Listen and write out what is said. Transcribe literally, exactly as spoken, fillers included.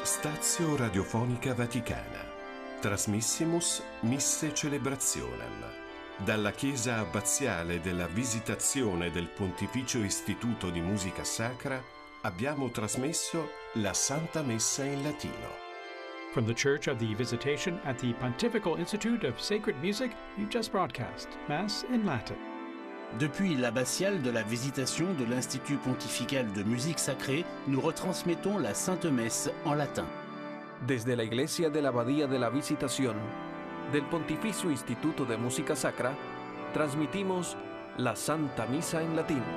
Stazio Radiofonica Vaticana. Trasmissimus Misse Celebrationem. Dalla Chiesa Abbaziale della Visitazione del Pontificio Istituto di Musica Sacra abbiamo trasmesso la Santa Messa in latino. From the Church of the Visitation at the Pontifical Institute of Sacred Music, we've just broadcast Mass in Latin. Depuis l'abbatiale de la Visitation de l'Institut Pontifical de Musique Sacrée, nous retransmettons la Sainte Messe en latin. Desde la Iglesia de la Abadía de la Visitación del Pontificio Instituto de Música Sacra, transmitimos la Santa Misa en latín.